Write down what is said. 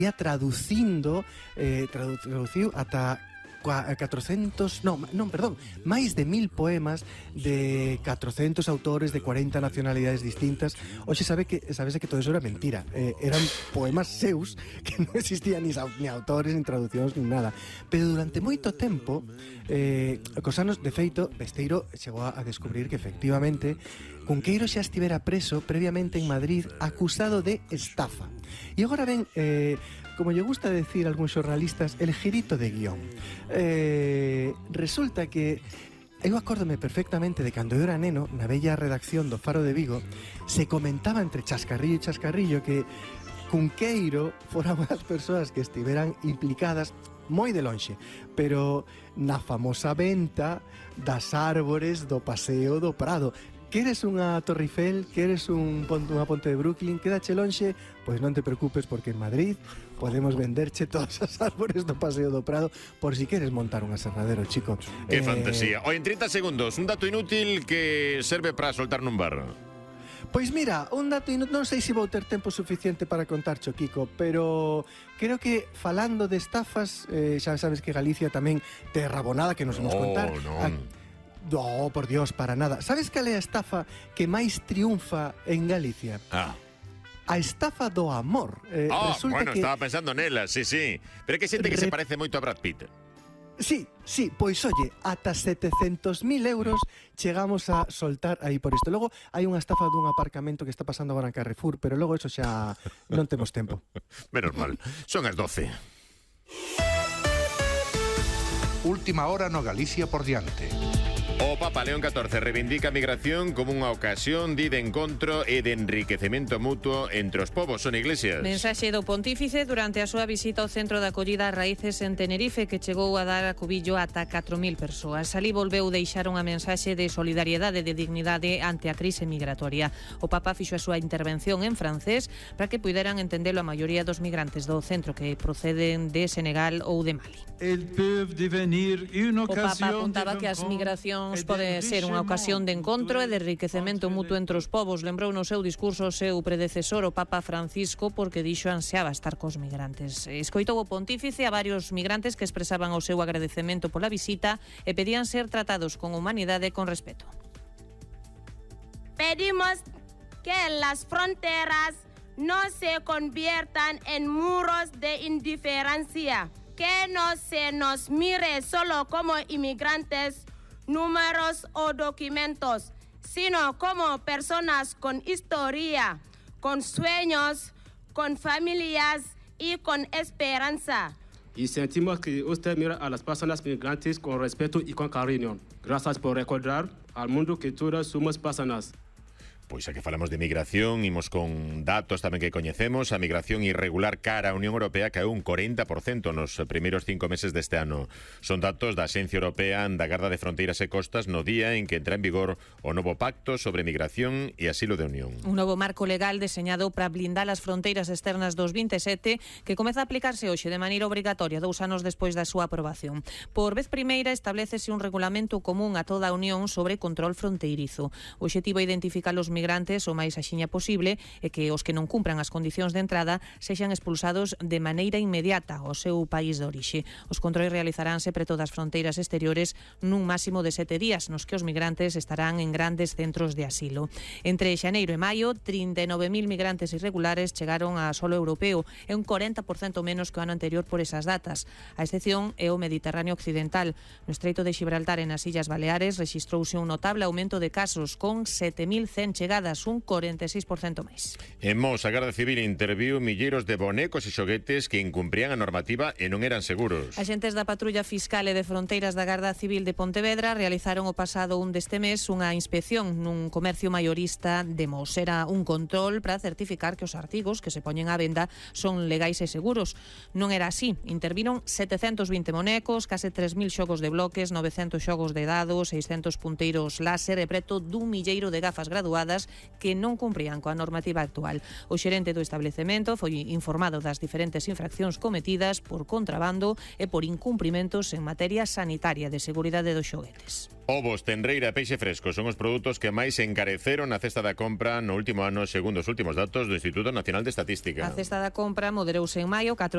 traducindo, traduciu ata 400, máis de 1000 poemas de 400 autores de 40 nacionalidades distintas. Oxe, sabes que todo eso era mentira. Eran poemas seus que non existían ni autores, ni traducións, ni nada. Pero durante moito tempo, cos anos, de feito, Besteiro chegou a descubrir que efectivamente Cunqueiro xa estivera preso previamente en Madrid acusado de estafa. E agora ven, como lle gusta decir a algúns xornalistas, el girito de guión. Resulta que eu acórdome perfectamente de cando eu era neno, na bella redacción do Faro de Vigo, se comentaba entre chascarrillo e chascarrillo que Cunqueiro fora unha das persoas que estiveran implicadas moi de lonxe, pero na famosa venta das árbores do Paseo do Prado. Queres unha Torre Eiffel, queres unha ponte de Brooklyn, quédache lonxe, pois non te preocupes porque en Madrid podemos venderche todas as árbores do Paseo do Prado por si queres montar un aserradero, chico. Que fantasía. Oye, en 30 segundos, un dato inútil que serve para soltar nun bar. Pois mira, un dato inútil, non sei se vou ter tempo suficiente para contarcho, Kiko, pero creo que falando de estafas, xa sabes que Galicia tamén te rabonada que nos vamos contar. No, por Dios, para nada. Sabes cal é a estafa que máis triunfa en Galicia? A estafa do amor. Bueno, que... estaba pensando nela, sí. Pero é que xente que se parece moito a Brad Pitt. Sí, pois oye, ata 700.000 euros chegamos a soltar aí por isto. Logo hai unha estafa dun aparcamento que está pasando agora en Carrefour, pero logo eso xa non temos tempo. Menos mal, son as 12. Última hora no Galicia por diante. O Papa León XIV reivindica a migración como unha ocasión de encontro e de enriquecemento mutuo entre os povos. Son Iglesias. Mensaxe do Pontífice durante a súa visita ao centro de acollida a Raíces en Tenerife, que chegou a dar acubillo ata 4.000 persoas. Alí volveu deixar unha mensaxe de solidariedade e de dignidade ante a crise migratoria. O Papa fixo a súa intervención en francés para que puideran entendelo a maioría dos migrantes do centro que proceden de Senegal ou de Mali. O Papa apuntaba que as migracións pode ser unha ocasión de encontro e de enriquecemento mutuo entre os povos. Lembrou no seu discurso o seu predecesor, o Papa Francisco, porque dixo ansiaba estar cos migrantes. Escoitou o pontífice a varios migrantes que expresaban o seu agradecemento pola visita e pedían ser tratados con humanidade e con respeto. Pedimos que las fronteras no se conviertan en muros de indiferencia, que no se nos mire solo como inmigrantes, números o documentos, sino como personas con historia, con sueños, con familias y con esperanza. Y sentimos que usted mira a las personas migrantes con respeto y con cariño. Gracias por recordar al mundo que todas somos personas. Pois a que falamos de migración, imos con datos tamén que coñecemos. A migración irregular cara a Unión Europea caeu un 40% nos primeiros 5 meses deste ano. Son datos da Axencia Europea da Garda de Fronteiras e Costas no día en que entra en vigor o novo Pacto sobre Migración e Asilo de Unión. Un novo marco legal deseñado para blindar as fronteiras externas dos 27 que comeza a aplicarse hoxe de maneira obrigatoria 2 anos despois da súa aprobación. Por vez primeira establecese un regulamento común a toda a Unión sobre control fronteirizo. O obxectivo é identificar os migrantes o máis axiña posible e que os que non cumpran as condicións de entrada sexan expulsados de maneira inmediata ao seu país de orixe. Os controis realizaránse preto das fronteiras exteriores nun máximo de 7 días, nos que os migrantes estarán en grandes centros de asilo. Entre xaneiro e maio, 39.000 migrantes irregulares chegaron a solo europeo, é un 40% menos que o ano anterior por esas datas. A excepción é o Mediterráneo occidental. No Estreito de Xibraltar e nas Illas Baleares rexistrouse un notable aumento de casos, con 7.100 chegadas, un 46% máis. En Mos, a Garda Civil interviu milleiros de bonecos e xoguetes que incumprían a normativa e non eran seguros. Axentes da Patrulla Fiscal e de Fronteiras da Garda Civil de Pontevedra realizaron o pasado 1 deste mes unha inspección nun comercio maiorista de Mos. Era un control para certificar que os artigos que se poñen á venda son legais e seguros. Non era así. Interviron 720 bonecos, case 3.000 xogos de bloques, 900 xogos de dados, 600 punteiros láser e preto dun milleiro de gafas graduadas que non cumprían coa normativa actual. O xerente do establecemento foi informado das diferentes infraccións cometidas por contrabando e por incumprimentos en materia sanitaria de seguridade dos xoguetes. Ovos, tenreira e peixe fresco son os produtos que máis encareceron na cesta da compra no último ano, segundo os últimos datos do Instituto Nacional de Estatística. A cesta da compra moderouse en maio, 4